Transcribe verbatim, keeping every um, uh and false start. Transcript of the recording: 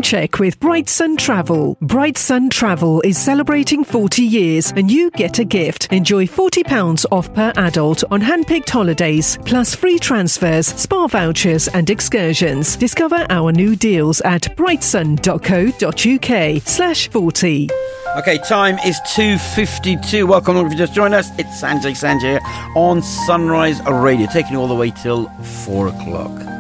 check with Bright Sun Travel. Bright Sun Travel is celebrating forty years and you get a gift. Enjoy forty pounds off per adult on hand-picked holidays, plus free transfers, spa vouchers and excursions. Discover our new deals at brightsun.co.uk slash 40. Okay, time is two fifty-two. Welcome along if you just joined us. It's Sanjay Sanjay here on Sunrise Radio, taking you all the way till four o'clock.